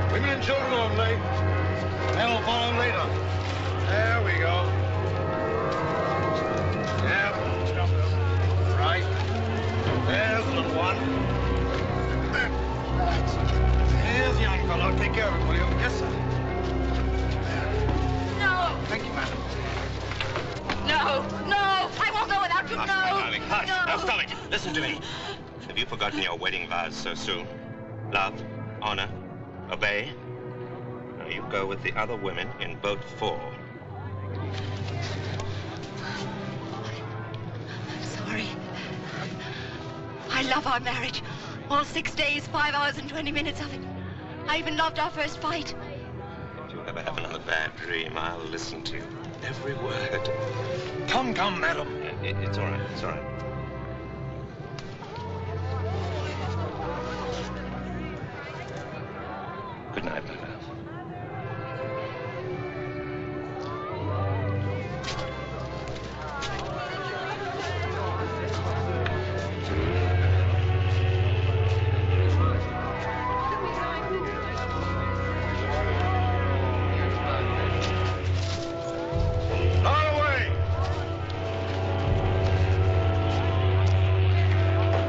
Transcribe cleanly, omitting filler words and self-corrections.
Women and children only. Men will follow later. There we go. Yeah, right. There's the little one. Here's the young fellow. Take care of him, will you? Yes, sir. No. Thank you, madam. No. No. I won't go without you. Hush, No. my darling, hush. No. Now stop it. Listen to me. Have you forgotten your wedding vows so soon? Love, honor, obey. Now you go with the other women in boat 4. I'm sorry. I love our marriage. All 6 days, 5 hours, and 20 minutes of it. I even loved our first fight. If you ever have another bad dream, I'll listen to you. Every word. Come, madam. It's all right. It's all right.